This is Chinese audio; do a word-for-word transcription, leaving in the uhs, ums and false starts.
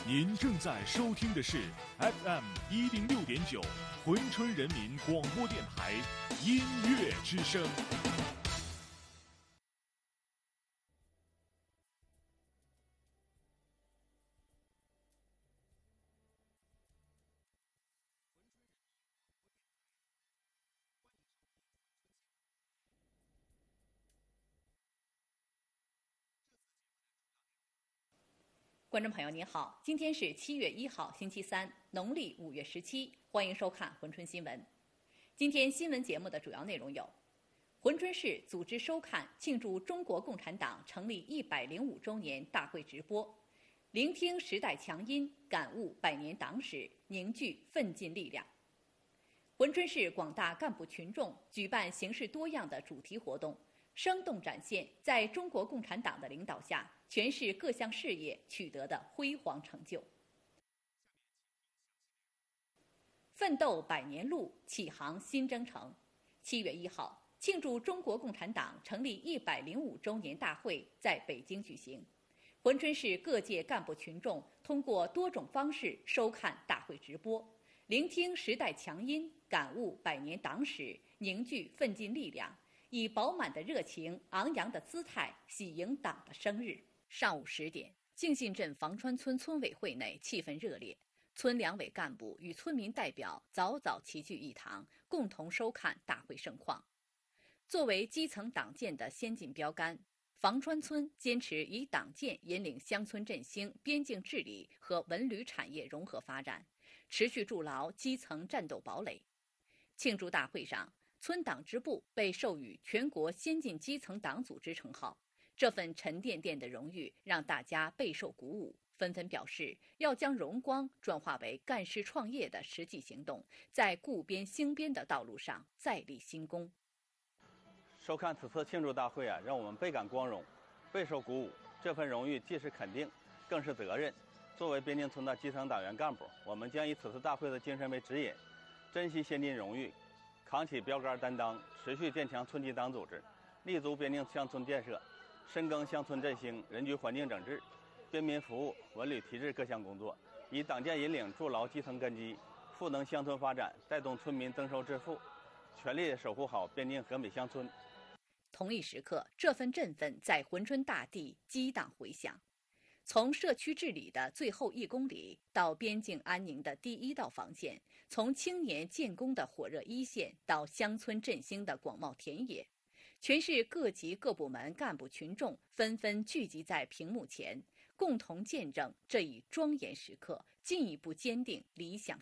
您正在收听的是 F M 一零六点九珲春人民广播电台音乐之声。 观众朋友您好，今天是七月一号星期三，农历五月十七，欢迎收看珲春新闻。今天新闻节目的主要内容有：珲春市组织收看庆祝中国共产党成立一百零五周年大会直播，聆听时代强音，感悟百年党史，凝聚奋进力量。珲春市广大干部群众举办形式多样的主题活动，生动展现在中国共产党的领导下，全市各项事业取得的辉煌成就。奋斗百年路，启航新征程。七月一号，庆祝中国共产党成立一百零五周年大会在北京举行。珲春市各界干部群众通过多种方式收看大会直播，聆听时代强音，感悟百年党史，凝聚奋进力量，以饱满的热情、昂扬的姿态喜迎党的生日。上午十点，敬信镇房川村村委会内气氛热烈，村两委干部与村民代表早早齐聚一堂，共同收看大会盛况。作为基层党建的先进标杆，房川村坚持以党建引领乡村振兴、边境治理和文旅产业融合发展，持续筑牢基层战斗堡垒。庆祝大会上，村党支部被授予全国先进基层党组织称号，这份沉甸甸的荣誉让大家备受鼓舞，纷纷表示要将荣光转化为干事创业的实际行动，在固边兴边的道路上再立新功。 收看此次庆祝大会啊，让我们倍感光荣，备受鼓舞。这份荣誉既是肯定，更是责任。作为边境村的基层党员干部，我们将以此次大会的精神为指引，珍惜先进荣誉，扛起标杆担当，持续建强村级党组织，立足边境乡村建设，深耕乡村振兴、人居环境整治、边民服务、文旅提质各项工作，以党建引领筑牢基层根基，赋能乡村发展，带动村民增收致富，全力守护好边境和美乡村。 同一时刻，这份振奋在珲春大地激荡回响。从社区治理的最后一公里到边境安宁的第一道防线，从青年建功的火热一线到乡村振兴的广袤田野，全市各级各部门干部群众纷纷聚集在屏幕前，共同见证这一庄严时刻，进一步坚定理想